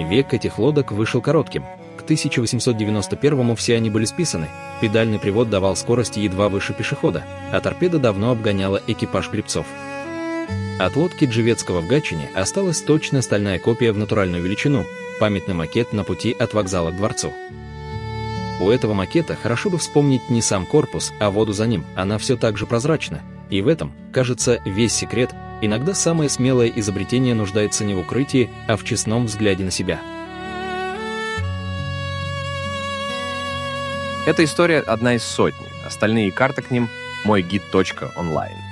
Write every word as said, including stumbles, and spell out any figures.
Век этих лодок вышел коротким. К тысяча восемьсот девяносто первому все они были списаны, педальный привод давал скорости едва выше пешехода, а торпеда давно обгоняла экипаж гребцов. От лодки Джевецкого в Гатчине осталась точная стальная копия в натуральную величину, памятный макет на пути от вокзала к дворцу. У этого макета хорошо бы вспомнить не сам корпус, а воду за ним, она все так же прозрачна, и в этом, кажется, весь секрет. Иногда самое смелое изобретение нуждается не в укрытии, а в честном взгляде на себя. Эта история одна из сотни, остальные карты к ним — мой гид точка онлайн.